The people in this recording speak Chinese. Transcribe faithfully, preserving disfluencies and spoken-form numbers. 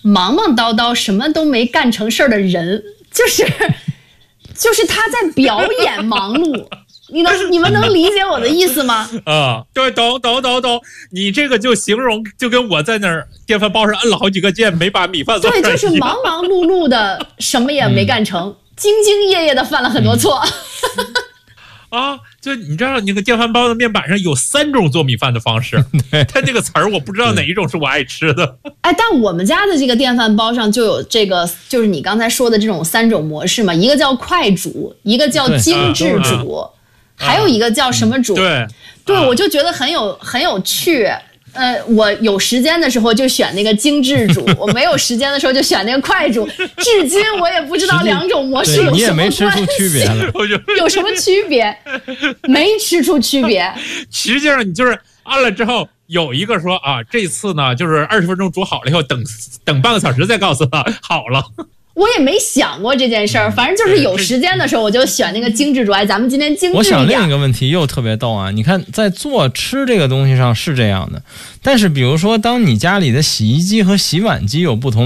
忙忙叨叨什么都没干成事儿的人，就是就是他在表演忙碌。你能你们能理解我的意思吗？ 啊，对，懂懂懂懂。你这个就形容就跟我在那儿电饭煲上摁了好几个键，没把米饭做出来。 对，就是忙忙碌碌的，什么也没干成，兢兢业业的犯了很多错。 嗯、啊，就你知道那个电饭煲的面板上有三种做米饭的方式，它这个词儿我不知道哪一种是我爱吃的。 哎，但我们家的这个电饭煲上就有这个，就是你刚才说的这种三种模式嘛，一个叫快煮，一个叫精致煮。还有一个叫什么煮？ 嗯、对， 对、啊，我就觉得很有很有趣。呃，我有时间的时候就选那个精致煮，我没有时间的时候就选那个快煮。至今我也不知道两种模式有什么关系， 你也没吃出区别来， 有什么区别？没吃出区别。 实际上你就是按了之后，有一个说啊，这次呢就是二十分钟煮好了以后，等等半个小时再告诉他好了。 我也没想过这件事儿，反正就是有时间的时候我就选那个精致煮。哎，咱们今天精致一点。 我想另一个问题又特别逗啊！你看，在做吃这个东西上是这样的，但是比如说，当你家里的洗衣机和洗碗机有不同。